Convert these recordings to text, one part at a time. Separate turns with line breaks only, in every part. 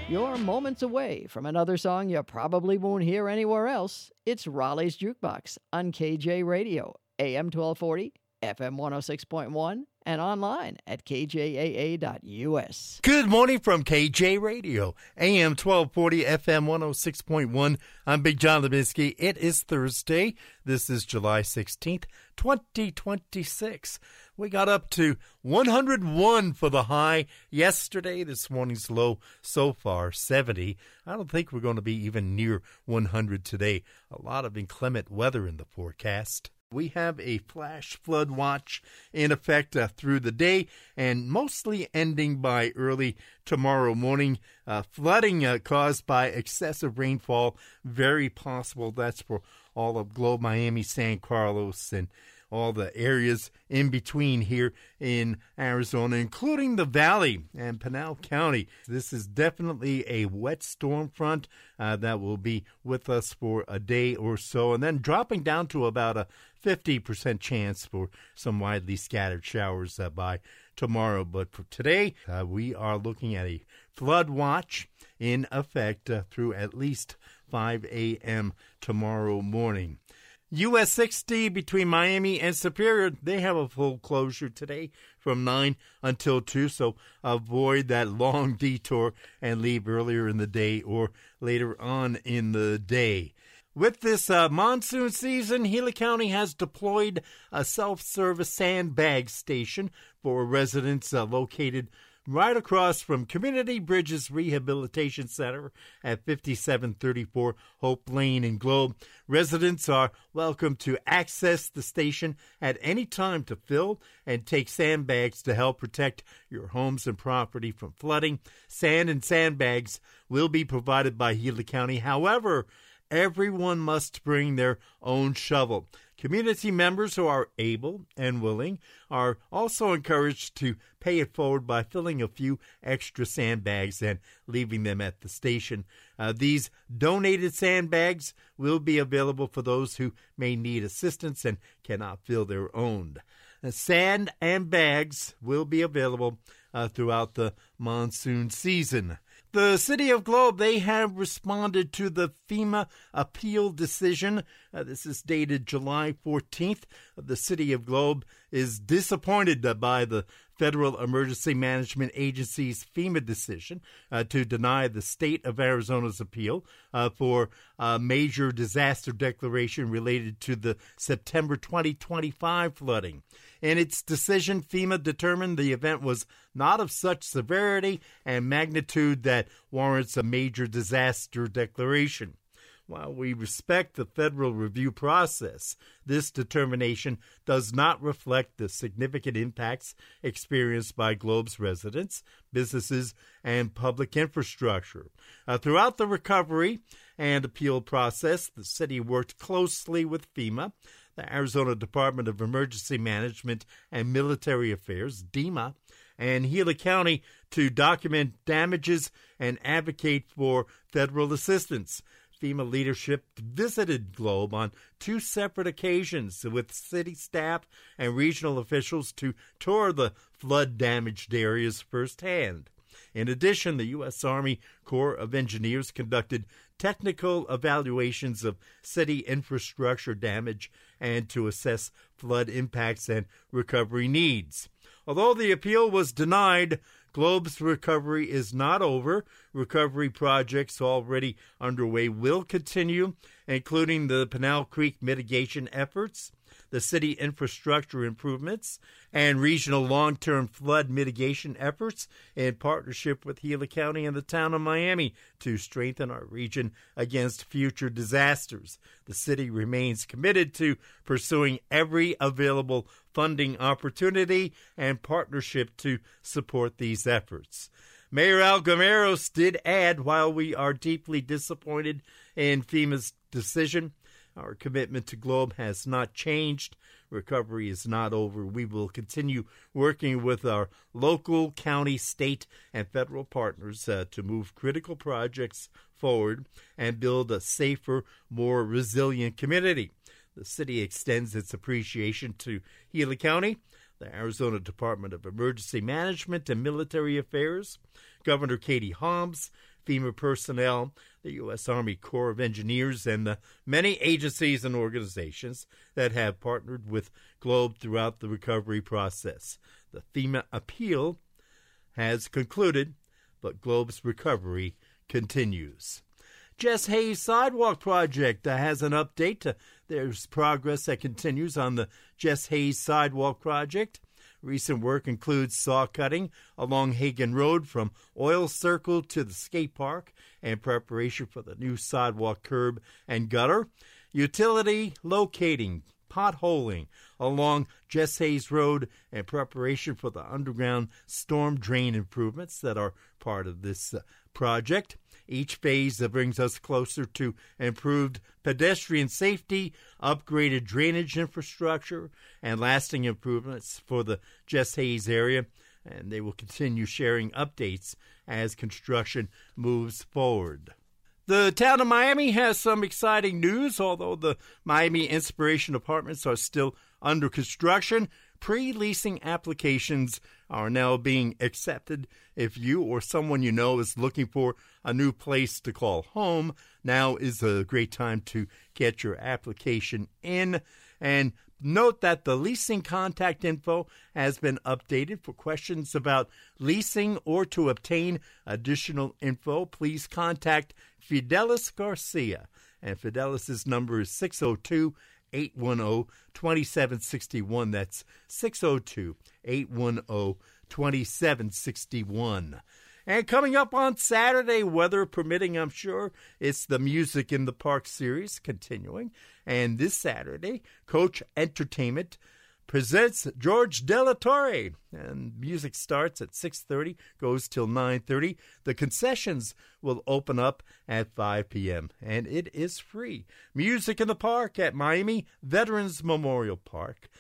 You're moments away from another song you probably won't hear anywhere else. It's Raleigh's Jukebox on KJ Radio, AM 1240, FM 106.1, and online at kjaa.us.
Good morning from KJ Radio, AM 1240, FM 106.1. I'm Big John Lebinsky. It is Thursday. This is July 16th, 2026. We got up to 101 for the high yesterday. This morning's low so far, 70. I don't think we're going to be even near 100 today. A lot of inclement weather in the forecast. We have a flash flood watch in effect through the day and mostly ending by early tomorrow morning. Flooding caused by excessive rainfall, very possible. That's for all of Globe, Miami, San Carlos, and all the areas in between here in Arizona, including the Valley and Pinal County. This is definitely a wet storm front that will be with us for a day or so, and then dropping down to about a 50% chance for some widely scattered showers by tomorrow. But for today, we are looking at a flood watch in effect through at least 5 a.m. tomorrow morning. US 60 between Miami and Superior, they have a full closure today from 9 until 2, so avoid that long detour and leave earlier in the day or later on in the day. With this monsoon season, Gila County has deployed a self-service sandbag station for residents located right across from Community Bridges Rehabilitation Center at 5734 Hope Lane in Globe. Residents are welcome to access the station at any time to fill and take sandbags to help protect your homes and property from flooding. Sand and sandbags will be provided by Gila County. However, everyone must bring their own shovel. Community members who are able and willing are also encouraged to pay it forward by filling a few extra sandbags and leaving them at the station. These donated sandbags will be available for those who may need assistance and cannot fill their own. Sand and bags will be available throughout the monsoon season. The City of Globe, they have responded to the FEMA appeal decision. This is dated July 14th. The City of Globe is disappointed by the Federal Emergency Management Agency's FEMA decision to deny the state of Arizona's appeal for a major disaster declaration related to the September 2025 flooding. In its decision, FEMA determined the event was not of such severity and magnitude that warrants a major disaster declaration. While we respect the federal review process, this determination does not reflect the significant impacts experienced by Globe's residents, businesses, and public infrastructure. Throughout the recovery and appeal process, the city worked closely with FEMA, the Arizona Department of Emergency Management and Military Affairs, DEMA, and Gila County to document damages and advocate for federal assistance. FEMA leadership visited Globe on 2 separate occasions with city staff and regional officials to tour the flood-damaged areas firsthand. In addition, the U.S. Army Corps of Engineers conducted technical evaluations of city infrastructure damage and to assess flood impacts and recovery needs. Although the appeal was denied, Globe's recovery is not over. Recovery projects already underway will continue, including the Pinal Creek mitigation efforts, the city infrastructure improvements, and regional long-term flood mitigation efforts in partnership with Gila County and the town of Miami to strengthen our region against future disasters. The city remains committed to pursuing every available funding opportunity and partnership to support these efforts. Mayor Al Gameros did add, while we are deeply disappointed in FEMA's decision, our commitment to Globe has not changed. Recovery is not over. We will continue working with our local, county, state, and federal partners to move critical projects forward and build a safer, more resilient community. The city extends its appreciation to Gila County, the Arizona Department of Emergency Management and Military Affairs, Governor Katie Hobbs, FEMA personnel, the U.S. Army Corps of Engineers, and the many agencies and organizations that have partnered with Globe throughout the recovery process. The FEMA appeal has concluded, but Globe's recovery continues. Jess Hayes Sidewalk Project has an update. There's progress that continues on the Jess Hayes Sidewalk Project. Recent work includes saw cutting along Hagen Road from Oil Circle to the skate park and preparation for the new sidewalk curb and gutter. Utility locating, potholing along Jess Hayes Road and preparation for the underground storm drain improvements that are part of this project. Each phase that brings us closer to improved pedestrian safety, upgraded drainage infrastructure, and lasting improvements for the Jess Hayes area. And they will continue sharing updates as construction moves forward. The town of Miami has some exciting news. Although the Miami Inspiration Apartments are still under construction, pre-leasing applications are now being accepted. If you or someone you know is looking for a new place to call home, now is a great time to get your application in. And note that the leasing contact info has been updated. For questions about leasing or to obtain additional info, please contact Fidelis Garcia. And Fidelis' number is 602-810-2761. That's 602-810-2761. And coming up on Saturday, weather permitting, I'm sure, it's the Music in the Park series continuing. And this Saturday, Coach Entertainment presents George Delatorre. And music starts at 6:30, goes till 9:30. The concessions will open up at 5 p.m., and it is free. Music in the Park at Miami Veterans Memorial Park,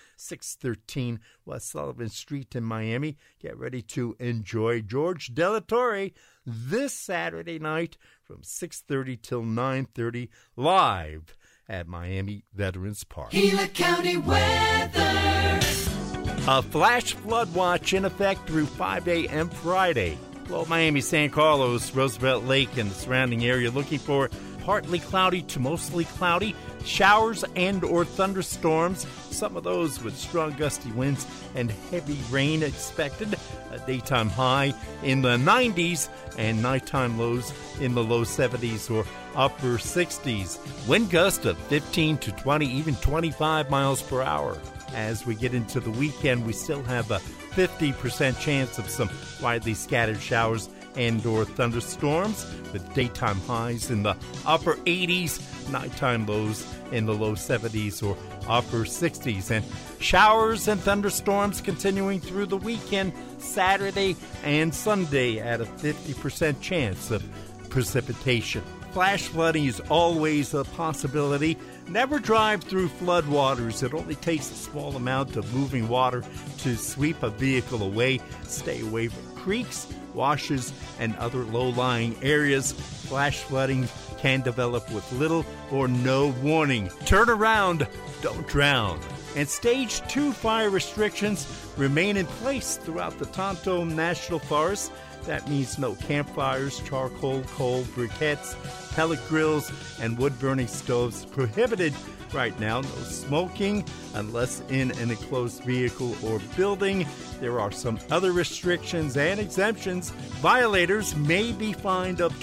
613 West Sullivan Street in Miami. Get ready to enjoy George Delatorre this Saturday night from 6:30 till 9:30 live at Miami Veterans Park.
Gila County weather.
A flash flood watch in effect through 5 a.m. Friday. Below Miami, San Carlos, Roosevelt Lake, and the surrounding area looking for partly cloudy to mostly cloudy, showers and or thunderstorms, some of those with strong gusty winds and heavy rain expected. A daytime high in the 90s and nighttime lows in the low 70s or upper 60s. Wind gust of 15 to 20, even 25 miles per hour. As we get into the weekend, we still have a 50% chance of some widely scattered showers and or thunderstorms with daytime highs in the upper 80s, nighttime lows in the low 70s or upper 60s. And showers and thunderstorms continuing through the weekend, Saturday and Sunday at a 50% chance of precipitation. Flash flooding is always a possibility. Never drive through floodwaters. It only takes a small amount of moving water to sweep a vehicle away. Stay away from creeks, washes, and other low-lying areas. Flash flooding can develop with little or no warning. Turn around, don't drown. And Stage 2 fire restrictions remain in place throughout the Tonto National Forest. That means no campfires, charcoal, coal, briquettes, pellet grills, and wood-burning stoves prohibited right now. No smoking unless in an enclosed vehicle or building. There are some other restrictions and exemptions. Violators may be fined up to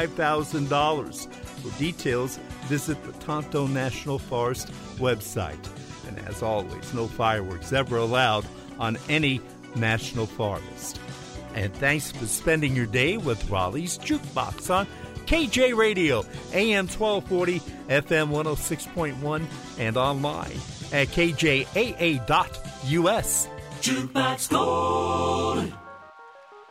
$5,000. For details, visit the Tonto National Forest website. And as always, no fireworks ever allowed on any national forest. And thanks for spending your day with Raleigh's Jukebox on KJ Radio, AM 1240, FM 106.1, and online at kjaa.us.
Jukebox Gold.